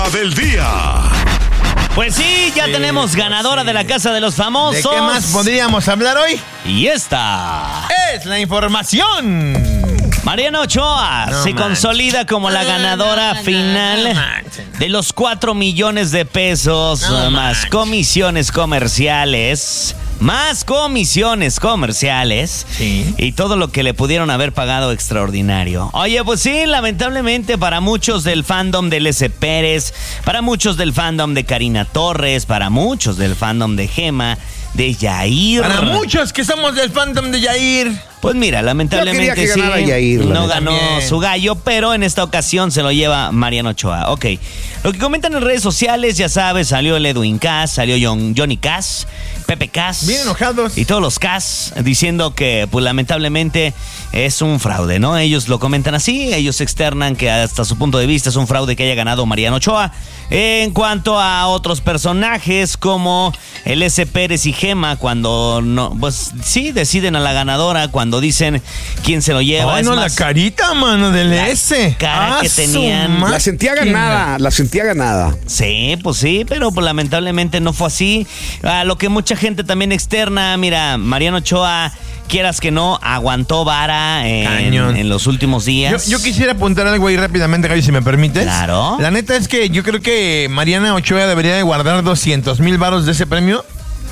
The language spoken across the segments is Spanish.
Del día. Pues sí, ya tenemos ganadora de la Casa de los Famosos. ¿De qué más podríamos hablar hoy? Y esta es la información. Mariana Ochoa se consolida como la ganadora final de los 4 millones de pesos más comisiones comerciales. Sí. Y todo lo que le pudieron haber pagado extraordinario. Oye, pues sí, lamentablemente para muchos del fandom de L.C. Pérez, para muchos del fandom de Karina Torres, para muchos del fandom de Gema, de Yair. Para muchos que somos del fandom de Yair. Pues mira, lamentablemente que ganara Yair, no ganó también su gallo, pero en esta ocasión se lo lleva Mariana Ochoa. Ok, lo que comentan en redes sociales, ya sabes, salió el Edwin Cass, salió Johnny Cass, Pepe Cass. Bien enojados. Y todos los Cass diciendo que, pues lamentablemente, es un fraude, ¿no? Ellos lo comentan así, ellos externan que hasta su punto de vista es un fraude que haya ganado Mariana Ochoa. En cuanto a otros personajes como el S. Pérez y Gema, cuando no, pues sí, deciden a la ganadora, cuando dicen quién se lo lleva. Ay, no, la carita, mano, del S. Cara que tenían. La sentía ganada. Sí, pues sí, pero pues, lamentablemente no fue así. Lo que mucha gente también externa, mira, Mariana Ochoa, quieras que no, aguantó vara en los últimos días. Yo quisiera apuntar algo ahí rápidamente, Gaby, si me permites. Claro. La neta es que yo creo que Mariana Ochoa debería de guardar 200,000 varos de ese premio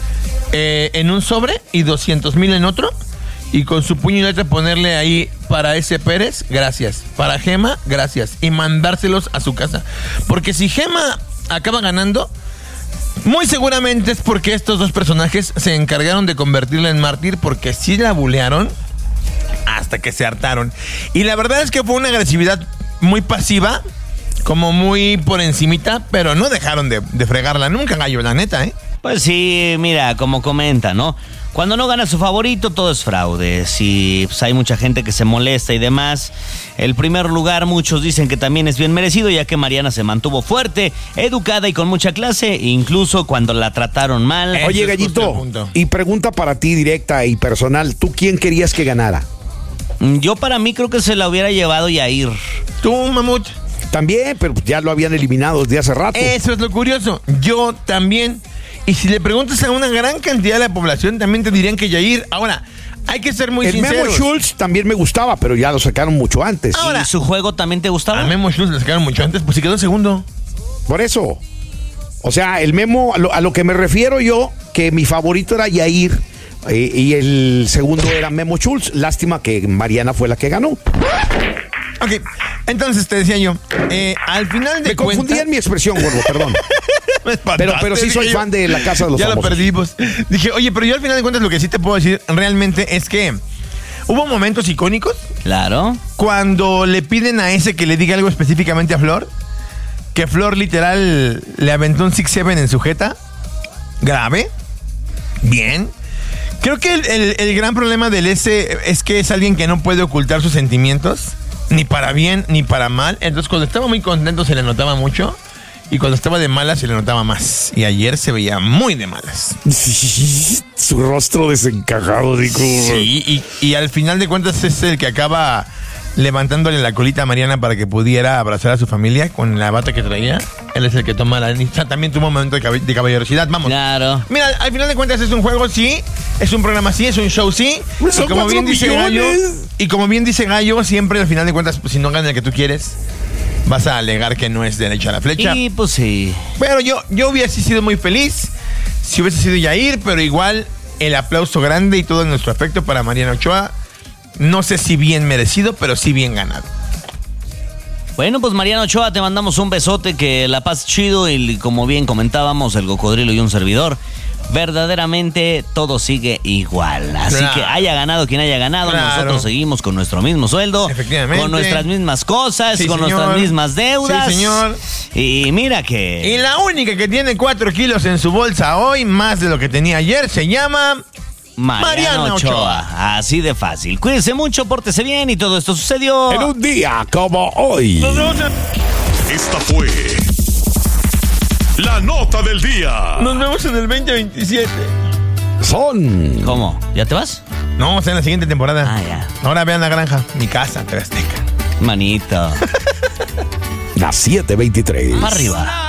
en un sobre y 200,000 en otro. Y con su puño y letra ponerle ahí para S. Pérez, gracias. Para Gema, gracias. Y mandárselos a su casa. Porque si Gema acaba ganando, muy seguramente es porque estos dos personajes se encargaron de convertirla en mártir, porque sí la bulearon hasta que se hartaron. Y la verdad es que fue una agresividad muy pasiva, como muy por encimita, pero no dejaron de fregarla nunca, gallo, la neta, ¿eh? Pues sí, mira, como comenta, ¿no? Cuando no gana su favorito, todo es fraude. Sí, pues hay mucha gente que se molesta y demás. El primer lugar, muchos dicen que también es bien merecido, ya que Mariana se mantuvo fuerte, educada y con mucha clase, incluso cuando la trataron mal. Oye, Gallito, y pregunta para ti directa y personal, ¿tú quién querías que ganara? Yo para mí creo que se la hubiera llevado Yair. ¿Tú, Mamut? También, pero ya lo habían eliminado desde hace rato. Eso es lo curioso. Yo también. Y si le preguntas a una gran cantidad de la población, también te dirían que Yair. Ahora, hay que ser muy sinceros. Memo Schultz también me gustaba, pero ya lo sacaron mucho antes. Ahora, ¿y su juego también te gustaba? A Memo Schultz le sacaron mucho antes, pues si quedó segundo. Por eso. O sea, el Memo, a lo que me refiero yo, que mi favorito era Yair y el segundo era Memo Schultz. Lástima que Mariana fue la que ganó. Ok, entonces te decía yo, al final de Me confundí en mi expresión, gordo, perdón. Pero sí soy fan de la Casa de los Famosos. Ya lo perdimos. Dije, oye, pero yo al final de cuentas lo que sí te puedo decir realmente es que hubo momentos icónicos. Claro. Cuando le piden a ese que le diga algo específicamente a Flor, que Flor literal le aventó un 6-7 en su jeta. Grave. Bien. Creo que el gran problema del S es que es alguien que no puede ocultar sus sentimientos, ni para bien ni para mal. Entonces cuando estaba muy contento se le notaba mucho, y cuando estaba de malas se le notaba más. Y ayer se veía muy de malas. Sí, su rostro desencajado, digo. Sí, y al final de cuentas es el que acaba levantándole la colita a Mariana para que pudiera abrazar a su familia con la bata que traía. Él es el que toma la... También tuvo un momento de caballerosidad, vamos. Claro. Mira, al final de cuentas es un juego, sí. Es un programa, sí. Es un show, sí. Son y como bien dice Gallo, siempre al final de cuentas, pues, si no gana el que tú quieres, vas a alegar que no es derecho a la flecha. Y pues sí. Pero yo hubiese sido muy feliz si hubiese sido Yair, pero igual el aplauso grande y todo nuestro afecto para Mariana Ochoa. No sé si bien merecido, pero sí bien ganado. Bueno, pues Mariana Ochoa, te mandamos un besote, que la paz chido, y como bien comentábamos, el Cocodrilo y un servidor, verdaderamente todo sigue igual. Así que haya ganado quien haya ganado, nosotros seguimos con nuestro mismo sueldo, efectivamente, con nuestras mismas cosas, sí, con señor, nuestras mismas deudas. Sí, señor. Y mira que... Y la única que tiene 4 kilos en su bolsa hoy, más de lo que tenía ayer, se llama... Mariana Ochoa. Así de fácil. Cuídense mucho, pórtese bien, y todo esto sucedió en un día como hoy. Esta fue la nota del día. Nos vemos en el 2027. Son... ¿Cómo? ¿Ya te vas? No, o sea, en la siguiente temporada. Ah, ya. Ahora vean La Granja, mi casa, TV Azteca. Manito. Las 7:23. Para arriba.